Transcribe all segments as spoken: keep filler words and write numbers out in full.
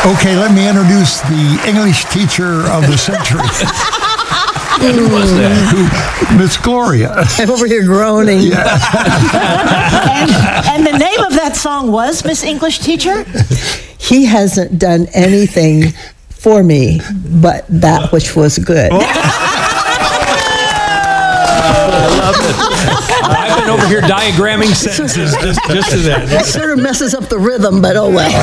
Okay, let me introduce the English teacher of the century. Who was that? Miss Gloria. I'm over here groaning. Yeah. and, and the name of that song was Miss English Teacher? He hasn't done anything for me but that which was good. I love it. I've been over here diagramming sentences just, just to that. It sort of messes up the rhythm, but oh well.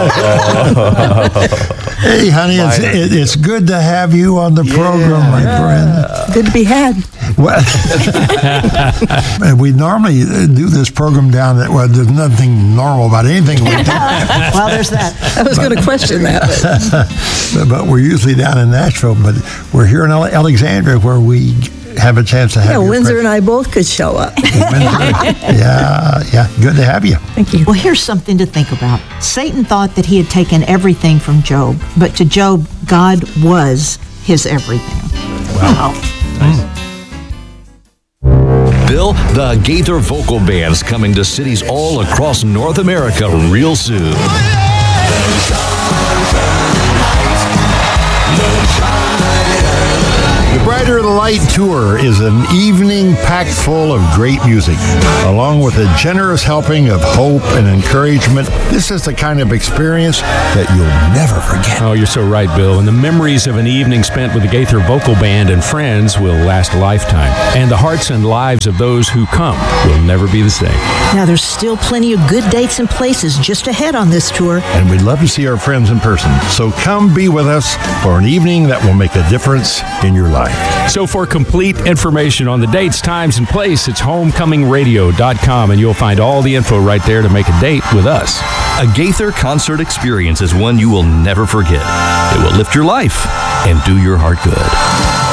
Hey, honey, it's, it, it's good to have you on the program, my friend. Good to be had. Well, we normally do this program down at, well, there's nothing normal about anything we do. Well, there's that. I was going to question that. But, but we're usually down in Nashville, but we're here in Alexandria where we have a chance to have Yeah, your Windsor pre- and I both could show up. Yeah, yeah, good to have you. Thank you. Well, here's something to think about. Satan thought that he had taken everything from Job, but to Job, God was his everything. Wow. Bill, the Gaither Vocal Band's coming to cities all across North America real soon. The Brighter the Light Tour is an evening packed full of great music, along with a generous helping of hope and encouragement. This is the kind of experience that you'll never forget. Oh, you're so right, Bill. And the memories of an evening spent with the Gaither Vocal Band and friends will last a lifetime. And the hearts and lives of those who come will never be the same. Now, there's still plenty of good dates and places just ahead on this tour. And we'd love to see our friends in person. So come be with us for an evening that will make a difference in your life. So for complete information on the dates, times, and place, it's homecoming radio dot com, and you'll find all the info right there to make a date with us. A Gaither concert experience is one you will never forget. It will lift your life and do your heart good.